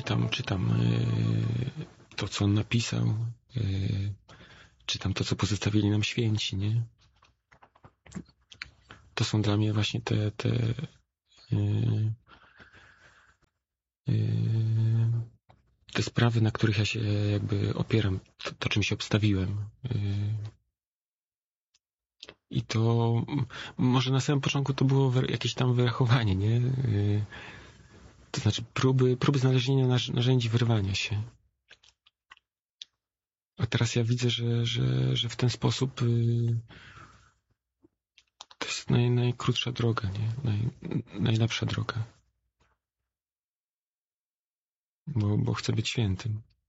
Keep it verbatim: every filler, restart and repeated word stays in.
czytam, czytam yy, to, co on napisał, yy, czytam to, co pozostawili nam święci, nie? To są dla mnie właśnie te, te yy, yy, te sprawy, na których ja się jakby opieram, to, to czym się obstawiłem. Yy. I to może na samym początku to było jakieś tam wyrachowanie, nie? Yy. To znaczy próby, próby znalezienia narzędzi wyrwania się. A teraz ja widzę, że, że, że w ten sposób yy, to jest naj, najkrótsza droga, nie? Naj, najlepsza droga. Bo, bo chcę być świętym.